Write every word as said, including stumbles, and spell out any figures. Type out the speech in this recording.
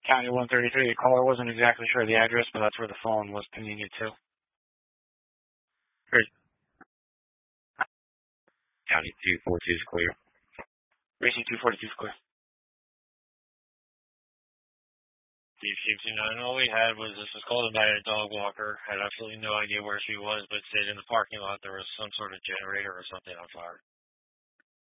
County one thirty-three. The caller wasn't exactly sure of the address, but that's where the phone was pinging it to. Great. County two forty-two is clear. Racing two forty-two is clear. Steve Chief, and all we had was this was called by a dog walker. Had absolutely no idea where she was, but said in the parking lot there was some sort of generator or something on fire.